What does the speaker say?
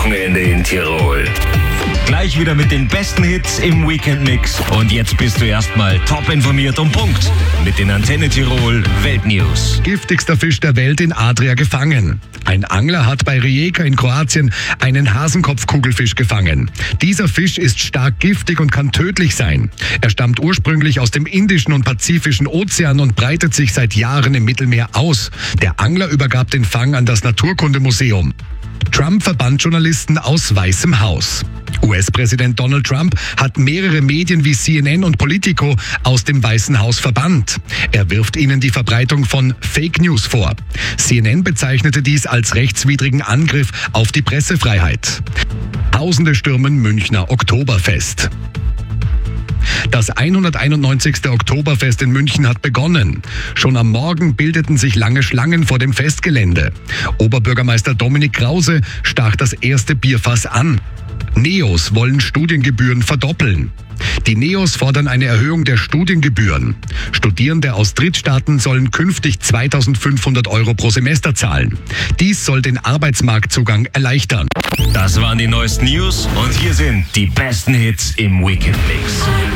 Wochenende in Tirol. Gleich wieder mit den besten Hits im Weekend-Mix. Und jetzt bist du erstmal top informiert und Punkt mit den Antenne Tirol Weltnews. Giftigster Fisch der Welt in Adria gefangen. Ein Angler hat bei Rijeka in Kroatien einen Hasenkopfkugelfisch gefangen. Dieser Fisch ist stark giftig und kann tödlich sein. Er stammt ursprünglich aus dem Indischen und Pazifischen Ozean und breitet sich seit Jahren im Mittelmeer aus. Der Angler übergab den Fang an das Naturkundemuseum. Trump verbannt Journalisten aus Weißem Haus. US-Präsident Donald Trump hat mehrere Medien wie CNN und Politico aus dem Weißen Haus verbannt. Er wirft ihnen die Verbreitung von Fake News vor. CNN bezeichnete dies als rechtswidrigen Angriff auf die Pressefreiheit. Tausende stürmen Münchner Oktoberfest. Das 191. Oktoberfest in München hat begonnen. Schon am Morgen bildeten sich lange Schlangen vor dem Festgelände. Oberbürgermeister Dominik Krause stach das erste Bierfass an. Neos wollen Studiengebühren verdoppeln. Die Neos fordern eine Erhöhung der Studiengebühren. Studierende aus Drittstaaten sollen künftig 2.500 € pro Semester zahlen. Dies soll den Arbeitsmarktzugang erleichtern. Das waren die neuesten News und hier sind die besten Hits im Weekend-Mix.